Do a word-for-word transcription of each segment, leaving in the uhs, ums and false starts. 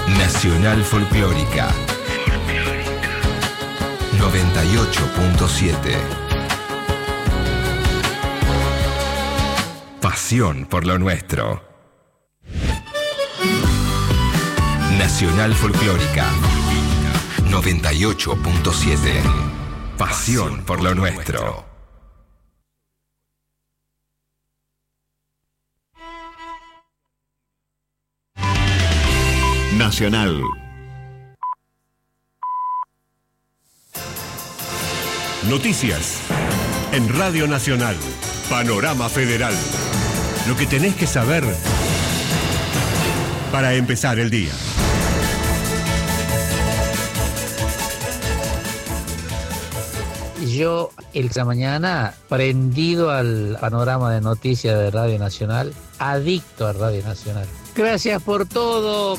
Nacional Folclórica noventa y ocho punto siete. Pasión por lo nuestro. Nacional Folclórica noventa y ocho punto siete. Pasión por lo nuestro. Nacional. Noticias en Radio Nacional. Panorama Federal. Lo que tenés que saber para empezar el día. Yo, esta mañana, prendido al panorama de noticias de Radio Nacional, adicto a Radio Nacional. Gracias por todo.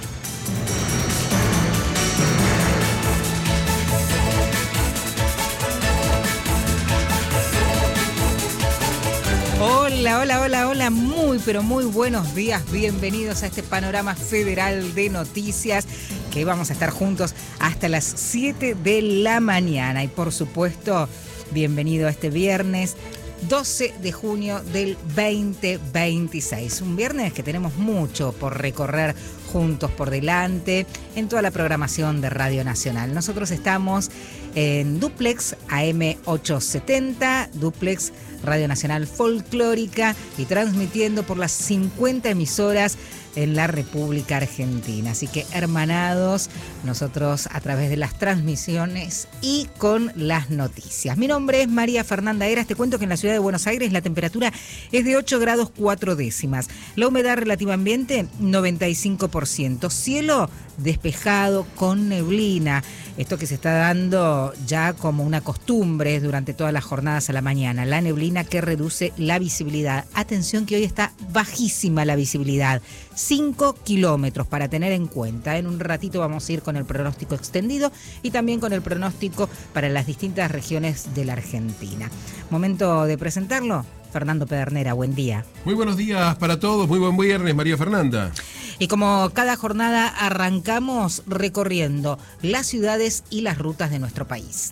Hola, hola, hola, hola, muy pero muy buenos días, bienvenidos a este panorama federal de noticias que vamos a estar juntos hasta las siete de la mañana y por supuesto, bienvenido a este viernes doce de junio del veinte veintiséis, un viernes que tenemos mucho por recorrer juntos por delante en toda la programación de Radio Nacional. Nosotros estamos en Duplex A M ochocientos setenta, Duplex Radio Nacional Folclórica y transmitiendo por las cincuenta emisoras en la República Argentina. Así que hermanados, nosotros a través de las transmisiones y con las noticias. Mi nombre es María Fernanda Heras. Te cuento que en la ciudad de Buenos Aires la temperatura es de ocho grados cuatro décimas. La humedad relativa ambiente noventa y cinco por ciento. Cielo despejado con neblina. Esto que se está dando ya como una costumbre durante todas las jornadas a la mañana. La neblina que reduce la visibilidad. Atención que hoy está bajísima la visibilidad. cinco kilómetros para tener en cuenta. En un ratito vamos a ir con el pronóstico extendido y también con el pronóstico para las distintas regiones de la Argentina. Momento de presentarlo. Fernando Pedernera, buen día. Muy buenos días para todos, muy buen viernes, María Fernanda. Y como cada jornada arrancamos recorriendo las ciudades y las rutas de nuestro país.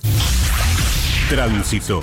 Tránsito.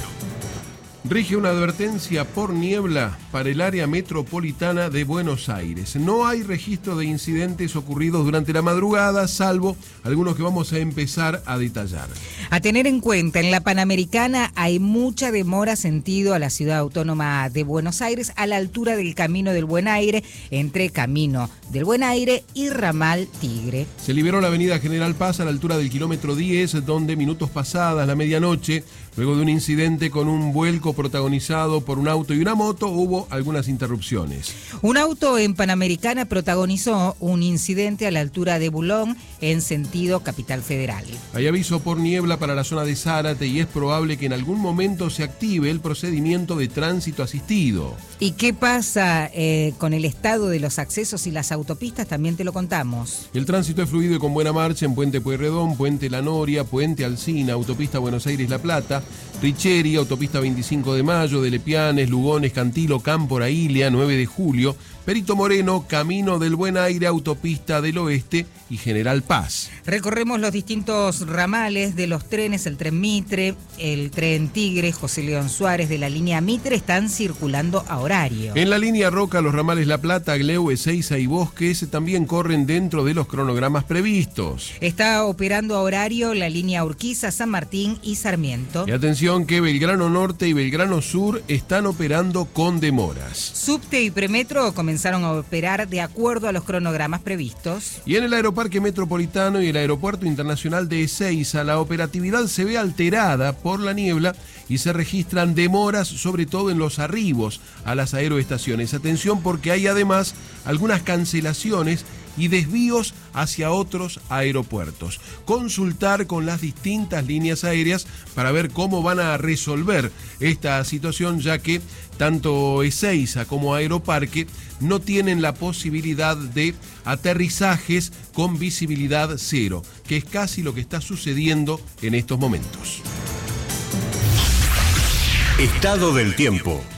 Rige una advertencia por niebla para el área metropolitana de Buenos Aires. No hay registro de incidentes ocurridos durante la madrugada, salvo algunos que vamos a empezar a detallar. A tener en cuenta, en la Panamericana hay mucha demora sentido a la ciudad autónoma de Buenos Aires, a la altura del Camino del Buen Aire, entre Camino del Buen Aire y Ramal Tigre. Se liberó la avenida General Paz a la altura del kilómetro diez, donde minutos pasadas la medianoche, luego de un incidente con un vuelco protagonizado por un auto y una moto, hubo algunas interrupciones. Un auto en Panamericana protagonizó un incidente a la altura de Bulón en sentido Capital Federal. Hay aviso por niebla para la zona de Zárate y es probable que en algún momento se active el procedimiento de tránsito asistido. ¿Y qué pasa eh, con el estado de los accesos y las autopistas? También te lo contamos. El tránsito es fluido y con buena marcha en Puente Pueyrredón, Puente La Noria, Puente Alsina, Autopista Buenos Aires-La Plata, Richeri, Autopista veinticinco de mayo, de Lepianes, Lugones, Cantilo, Cámpora, Ilia, nueve de julio, Perito Moreno, Camino del Buen Aire, Autopista del Oeste y General Paz. Recorremos los distintos ramales de los trenes, el tren Mitre, el tren Tigre, José León Suárez de la línea Mitre están circulando a horario. En la línea Roca, los ramales La Plata, Gleu, Ezeiza y Bosques también corren dentro de los cronogramas previstos. Está operando a horario la línea Urquiza, San Martín y Sarmiento. Y atención que Belgrano Norte y Belgrano Sur están operando con demoras. Subte y Premetro comenzaron a operar de acuerdo a los cronogramas previstos. Y en el Aeroparque Metropolitano y el Aeropuerto Internacional de Ezeiza, la operatividad se ve alterada por la niebla y se registran demoras, sobre todo en los arribos a las aeroestaciones. Atención porque hay además algunas cancelaciones y desvíos hacia otros aeropuertos. Consultar con las distintas líneas aéreas para ver cómo van a resolver esta situación, ya que tanto Ezeiza como Aeroparque no tienen la posibilidad de aterrizajes con visibilidad cero, que es casi lo que está sucediendo en estos momentos. Estado del tiempo.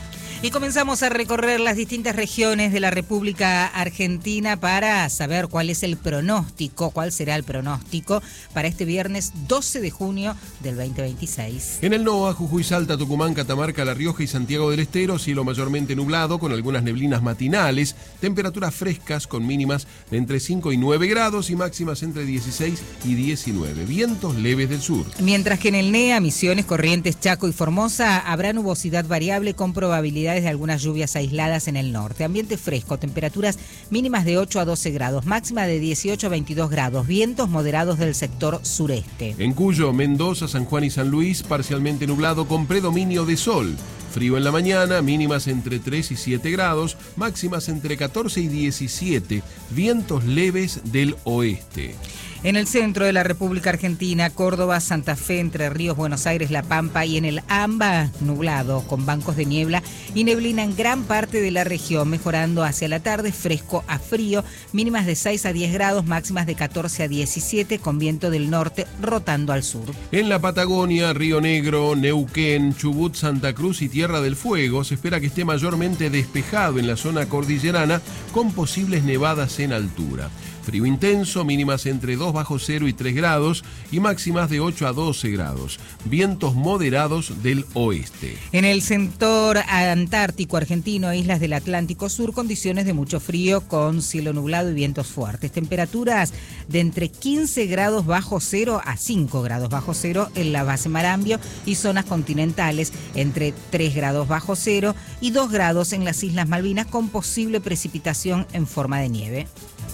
Y comenzamos a recorrer las distintas regiones de la República Argentina para saber cuál es el pronóstico, cuál será el pronóstico para este viernes doce de junio del veinte veintiséis. En el NOA, Jujuy, Salta, Tucumán, Catamarca, La Rioja y Santiago del Estero, cielo mayormente nublado con algunas neblinas matinales, temperaturas frescas con mínimas de entre cinco y nueve grados y máximas entre dieciséis y diecinueve, vientos leves del sur. Mientras que en el NEA, Misiones, Corrientes, Chaco y Formosa, habrá nubosidad variable con probabilidades de algunas lluvias aisladas en el norte. Ambiente fresco, temperaturas mínimas de ocho a doce grados, máxima de dieciocho a veintidós grados, vientos moderados del sector sureste. En Cuyo, Mendoza, San Juan y San Luis, parcialmente nublado con predominio de sol. Frío en la mañana, mínimas entre tres y siete grados, máximas entre catorce y diecisiete, vientos leves del oeste. En el centro de la República Argentina, Córdoba, Santa Fe, Entre Ríos, Buenos Aires, La Pampa y en el AMBA, nublado, con bancos de niebla y neblina en gran parte de la región, mejorando hacia la tarde, fresco a frío, mínimas de seis a diez grados, máximas de catorce a diecisiete, con viento del norte rotando al sur. En la Patagonia, Río Negro, Neuquén, Chubut, Santa Cruz y Tierra del Fuego, se espera que esté mayormente despejado en la zona cordillerana, con posibles nevadas en altura. Frío intenso, mínimas entre dos bajo cero y tres grados y máximas de ocho a doce grados. Vientos moderados del oeste. En el sector antártico argentino e islas del Atlántico Sur, condiciones de mucho frío con cielo nublado y vientos fuertes. Temperaturas de entre quince grados bajo cero a cinco grados bajo cero en la base Marambio y zonas continentales, entre tres grados bajo cero y dos grados en las Islas Malvinas, con posible precipitación en forma de nieve.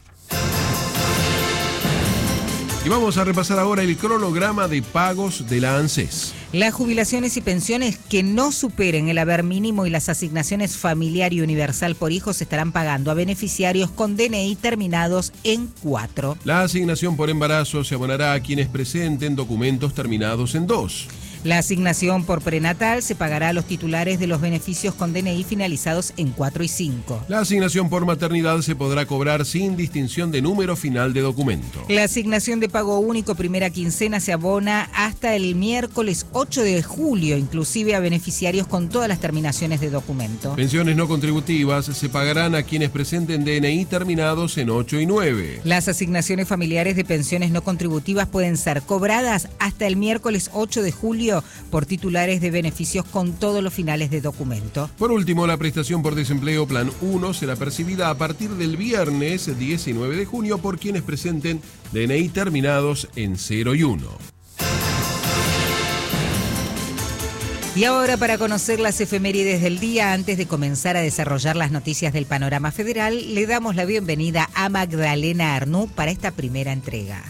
Y vamos a repasar ahora el cronograma de pagos de la ANSES. Las jubilaciones y pensiones que no superen el haber mínimo y las asignaciones familiar y universal por hijos se estarán pagando a beneficiarios con D N I terminados en cuatro. La asignación por embarazo se abonará a quienes presenten documentos terminados en dos. La asignación por prenatal se pagará a los titulares de los beneficios con D N I finalizados en cuatro y cinco. La asignación por maternidad se podrá cobrar sin distinción de número final de documento. La asignación de pago único primera quincena se abona hasta el miércoles ocho de julio, inclusive a beneficiarios con todas las terminaciones de documento. Pensiones no contributivas se pagarán a quienes presenten D N I terminados en ocho y nueve. Las asignaciones familiares de pensiones no contributivas pueden ser cobradas hasta el miércoles ocho de julio por titulares de beneficios con todos los finales de documento. Por último, la prestación por desempleo Plan uno será percibida a partir del viernes diecinueve de junio por quienes presenten D N I terminados en cero y uno. Y ahora, para conocer las efemérides del día, antes de comenzar a desarrollar las noticias del panorama federal, le damos la bienvenida a Magdalena Arnú para esta primera entrega.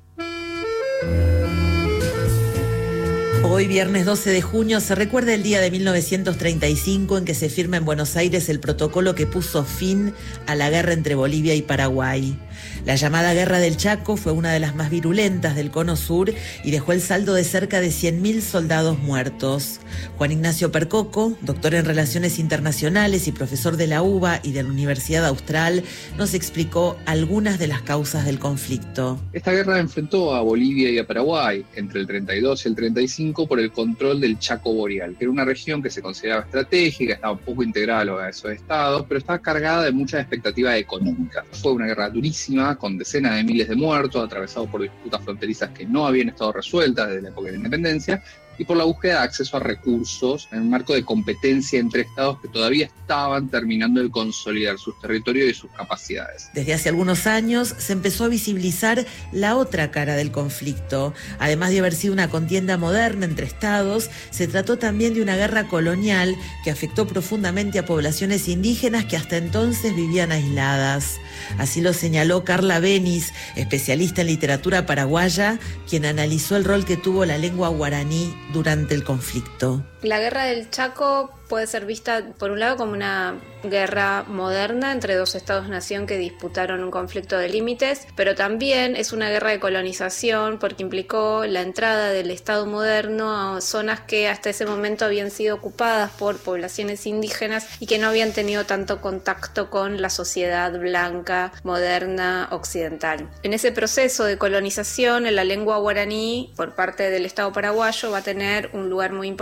Hoy, viernes doce de junio, se recuerda el día de mil novecientos treinta y cinco en que se firma en Buenos Aires el protocolo que puso fin a la guerra entre Bolivia y Paraguay. La llamada Guerra del Chaco fue una de las más virulentas del Cono Sur y dejó el saldo de cerca de cien mil soldados muertos. Juan Ignacio Percoco, doctor en Relaciones Internacionales y profesor de la U B A y de la Universidad Austral, nos explicó algunas de las causas del conflicto. Esta guerra enfrentó a Bolivia y a Paraguay entre el treinta y dos y el treinta y cinco por el control del Chaco Boreal, que era una región que se consideraba estratégica, estaba un poco integrada a esos estados, pero estaba cargada de mucha expectativa económica. Fue una guerra durísima, con decenas de miles de muertos, atravesado por disputas fronterizas que no habían estado resueltas desde la época de la independencia, y por la búsqueda de acceso a recursos en un marco de competencia entre estados que todavía estaban terminando de consolidar sus territorios y sus capacidades. Desde hace algunos años se empezó a visibilizar la otra cara del conflicto. Además de haber sido una contienda moderna entre estados, se trató también de una guerra colonial que afectó profundamente a poblaciones indígenas que hasta entonces vivían aisladas. Así lo señaló Carla Benis, especialista en literatura paraguaya, quien analizó el rol que tuvo la lengua guaraní durante el conflicto. La guerra del Chaco puede ser vista, por un lado, como una guerra moderna entre dos estados-nación que disputaron un conflicto de límites, pero también es una guerra de colonización porque implicó la entrada del Estado moderno a zonas que hasta ese momento habían sido ocupadas por poblaciones indígenas y que no habían tenido tanto contacto con la sociedad blanca, moderna, occidental. En ese proceso de colonización, la lengua guaraní, por parte del Estado paraguayo, va a tener un lugar muy importante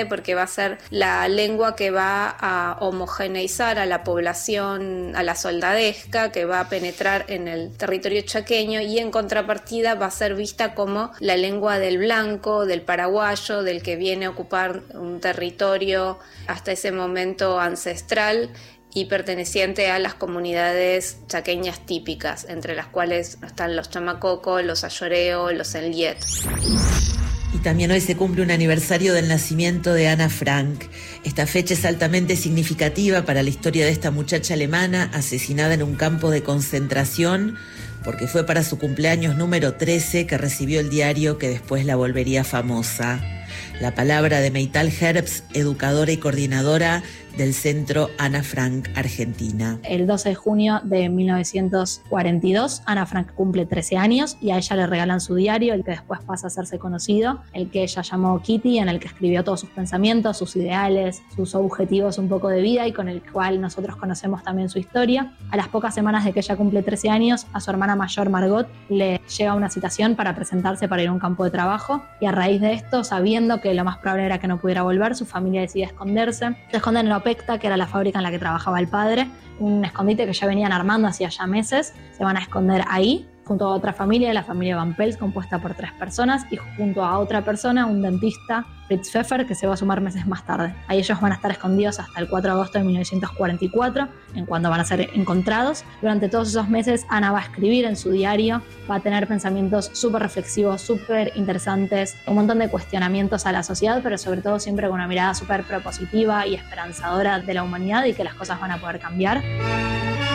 porque va a ser la lengua que va a homogeneizar a la población, a la soldadesca, que va a penetrar en el territorio chaqueño, y en contrapartida va a ser vista como la lengua del blanco, del paraguayo, del que viene a ocupar un territorio hasta ese momento ancestral y perteneciente a las comunidades chaqueñas típicas, entre las cuales están los chamacocos, los ayoreo, los enliet. Y también hoy se cumple un aniversario del nacimiento de Ana Frank. Esta fecha es altamente significativa para la historia de esta muchacha alemana asesinada en un campo de concentración, porque fue para su cumpleaños número trece que recibió el diario que después la volvería famosa. La palabra de Meital Herbst, educadora y coordinadora del Centro Ana Frank Argentina. El doce de junio de mil novecientos cuarenta y dos, Ana Frank cumple trece años y a ella le regalan su diario, el que después pasa a hacerse conocido, el que ella llamó Kitty, en el que escribió todos sus pensamientos, sus ideales, sus objetivos un poco de vida y con el cual nosotros conocemos también su historia. A las pocas semanas de que ella cumple trece años, a su hermana mayor Margot le llega una citación para presentarse para ir a un campo de trabajo, y a raíz de esto, sabiendo que lo más probable era que no pudiera volver, su familia decide esconderse. Se esconden en la Opecta, que era la fábrica en la que trabajaba el padre, un escondite que ya venían armando hacía ya meses. Se van a esconder ahí, junto a otra familia, la familia Van Pels, compuesta por tres personas, y junto a otra persona, un dentista, Fritz Pfeffer, que se va a sumar meses más tarde. Ahí ellos van a estar escondidos hasta el cuatro de agosto de mil novecientos cuarenta y cuatro, en cuando van a ser encontrados. Durante todos esos meses, Ana va a escribir en su diario, va a tener pensamientos súper reflexivos, súper interesantes, un montón de cuestionamientos a la sociedad, pero sobre todo siempre con una mirada súper propositiva y esperanzadora de la humanidad y que las cosas van a poder cambiar.